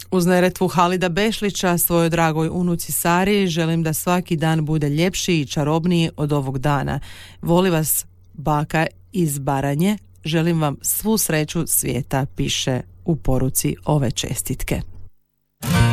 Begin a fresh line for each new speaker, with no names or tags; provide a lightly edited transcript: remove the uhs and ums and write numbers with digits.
Uz Neretvu Halida Bešlića, svojoj dragoj unuci Sari, želim da svaki dan bude ljepši i čarobniji od ovog dana. Voli vas baka iz Baranje, želim vam svu sreću svijeta, piše u poruci ove čestitke.